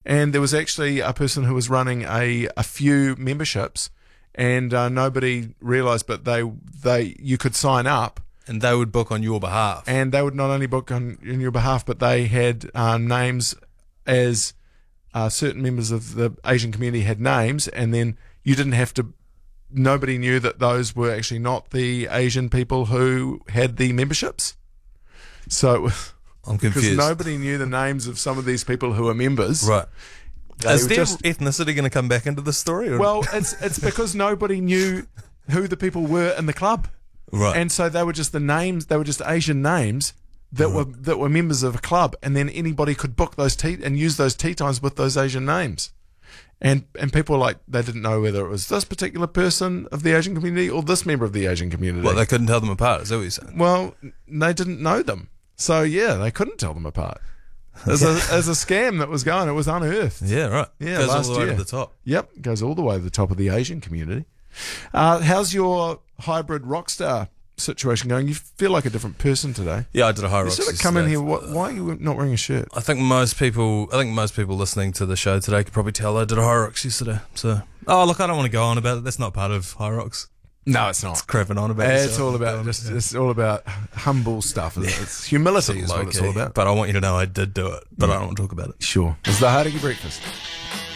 And there was actually a person who was running a few memberships, and nobody realised, but you could sign up. And they would book on your behalf. And they would not only book on your behalf, but they had names as certain members of the Asian community had names, and then you didn't have to. Nobody knew that those were actually not the Asian people who had the memberships. So I'm confused. Because nobody knew the names of some of these people who are members. Right. Is their ethnicity going to come back into the story? Or? Well, it's because nobody knew who the people were in the club. Right. And so they were just the names. They were just Asian names that were members of a club, and then anybody could book those and use those tea times with those Asian names. And people were like, they didn't know whether it was this particular person of the Asian community or this member of the Asian community. Well, they couldn't tell them apart. Is that what you're saying? Well, they didn't know them, so yeah, they couldn't tell them apart. As a scam that was going, it was unearthed. Yeah, right. Yeah, goes last all the way year. to the top. Yep, goes all the way to the top of the Asian community. How's your hybrid rockstar situation going? You feel like a different person today. Yeah, I did a high You rocks. sort of come in here. Why are you not wearing a shirt? I think most people listening to the show today could probably tell I did a high rocks yesterday. So, look, I don't want to go on about it. That's not part of high rocks. No, it's not. It's crapping on about it. It's all about it's all about humble stuff. It's humility is what it's all about. But I want you to know I did do it. But I don't want to talk about it. Sure. It's the Hardingy Breakfast.